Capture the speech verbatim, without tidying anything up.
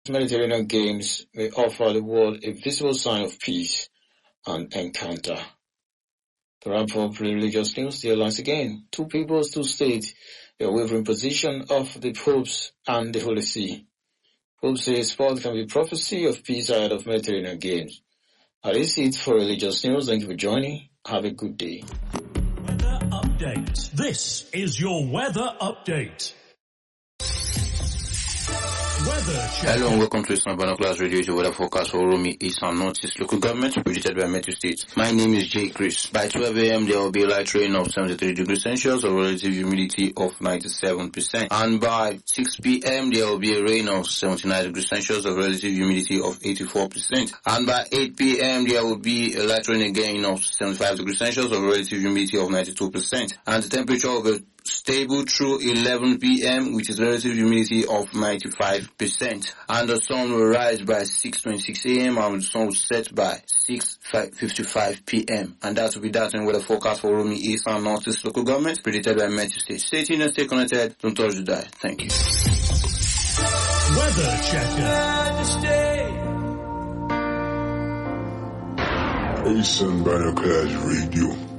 Mediterranean Games may offer the world a visible sign of peace and encounter. The wrap up religious news here once again. Two peoples, two states, the wavering position of the popes and the Holy See. Pope says sport can be prophecy of peace ahead of Mediterranean Games. That is it for religious news. Thank you for joining. Have a good day. Weather update. This is your weather update. Weather check. Hello and welcome to Eastern Binoculars Radio, the weather forecast for Oromi, East and Northeast local government, predicted by Metro State. My name is Jay Chris. By twelve a.m. there will be a light rain of seventy-three degrees Celsius or relative humidity of ninety-seven percent. And by six p.m. there will be a rain of seventy-nine degrees Celsius or relative humidity of eighty-four percent. And by eight p.m. there will be a light rain again of seventy-five degrees Celsius or relative humidity of ninety-two percent. And the temperature will be stable through eleven p.m. which is relative humidity of ninety-five percent. And the sun will rise by six twenty-six a.m. and the sun will set by six fifty-five p.m. And that will be that in weather forecast for Oromi, East and Northeast local government, predicted by Metro State. Stay tuned and stay connected. Don't touch the dial. Thank you. Weather checker. Eastern Binoculars Radio.